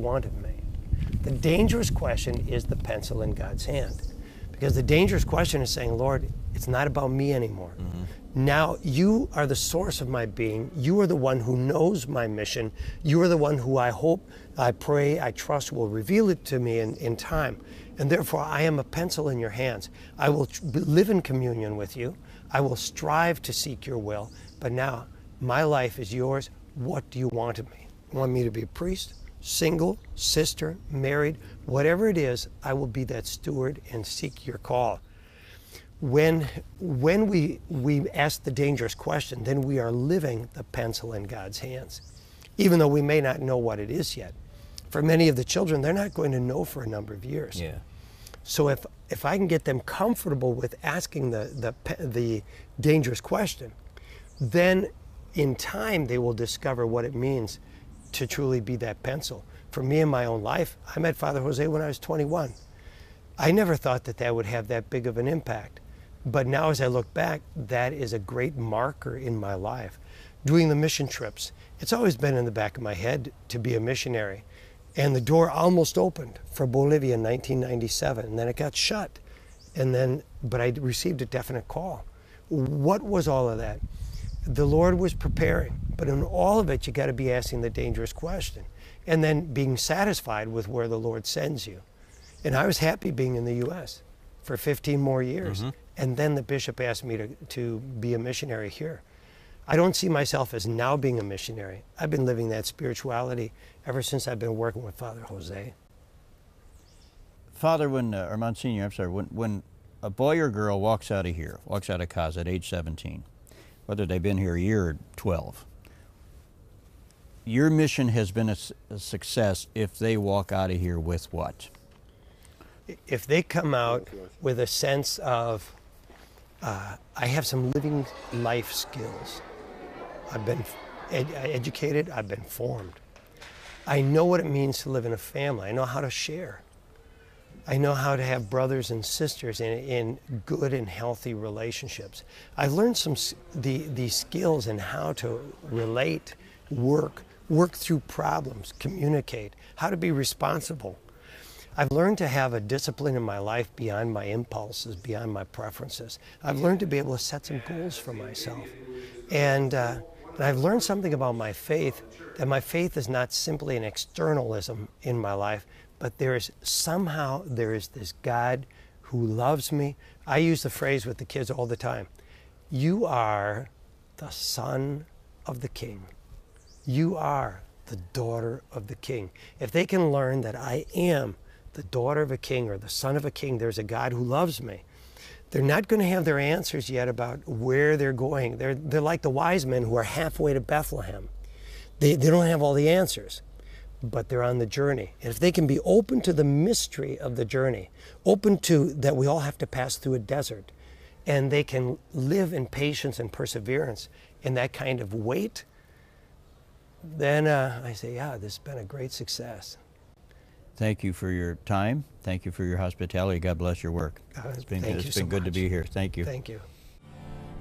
want of me? The dangerous question is the pencil in God's hand. Because the dangerous question is saying, Lord, it's not about me anymore. Now you are the source of my being. You are the one who knows my mission. You are the one who I hope, I pray, I trust will reveal it to me in time. And therefore I am a pencil in your hands. I will live in communion with you. I will strive to seek your will. But now my life is yours. What do you want of me? You want me to be a priest, single, sister, married, whatever it is, I will be that steward and seek your call. When we ask the dangerous question, then we are living the pencil in God's hands, even though we may not know what it is yet. For many of the children, they're not going to know for a number of years. Yeah. So if I can get them comfortable with asking the dangerous question, then in time they will discover what it means to truly be that pencil. For me in my own life, I met Father Jose when I was 21. I never thought that that would have that big of an impact. But now as I look back, that is a great marker in my life. Doing the mission trips, it's always been in the back of my head to be a missionary. And the door almost opened for Bolivia in 1997, and then it got shut. But I received a definite call. What was all of that? The Lord was preparing, but in all of it, you got to be asking the dangerous question, and then being satisfied with where the Lord sends you. And I was happy being in the U.S. for 15 more years. And then the bishop asked me to be a missionary here. I don't see myself as now being a missionary. I've been living that spirituality ever since I've been working with Father Jose. Father, or Monsignor, I'm sorry, when a boy or girl walks out of here, walks out of CASA at age 17, whether they've been here a year or 12, your mission has been a success if they walk out of here with what? If they come out with a sense of, I have some living life skills. I've been educated, I've been formed. I know what it means to live in a family. I know how to share. I know how to have brothers and sisters in good and healthy relationships. I've learned these skills in how to relate, work through problems, communicate, how to be responsible. I've learned to have a discipline in my life beyond my impulses, beyond my preferences. I've learned to be able to set some goals for myself. And I've learned something about my faith, that my faith is not simply an externalism in my life, but there is this God who loves me. I use the phrase with the kids all the time. You are the son of the king. You are the daughter of the king. If they can learn that I am the daughter of a king or the son of a king, there's a God who loves me. They're not going to have their answers yet about where they're going. They're like the wise men who are halfway to Bethlehem. They don't have all the answers, but they're on the journey. And if they can be open to the mystery of the journey, open to that we all have to pass through a desert, and they can live in patience and perseverance in that kind of weight, then I say, yeah, this has been a great success. Thank you for your time. Thank you for your hospitality. God bless your work. It's been good to be here. Thank you. Thank you.